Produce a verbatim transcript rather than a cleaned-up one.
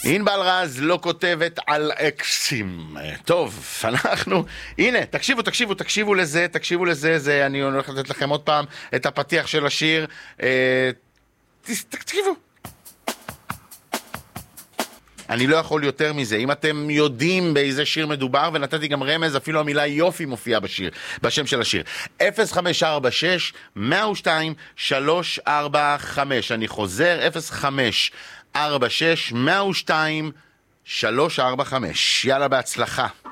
ענבל רז לא כותבת על אקסים. טוב, אנחנו, הנה, תקשיבו, תקשיבו, תקשיבו לזה, תקשיבו לזה, זה, אני הולך לתת לכם עוד פעם את הפתיח של השיר. אה, תקשיבו. אני לא יכול יותר מזה. אם אתם יודעים באיזה שיר מדובר, ונתתי גם רמז, אפילו המילה יופי מופיעה בשיר, בשם של השיר. אפס חמש ארבע שש מאה ושתיים שלוש ארבע חמש. אני חוזר, אפס חמש ארבע שש מאה ושתיים שלוש ארבע חמש. יאללה, בהצלחה.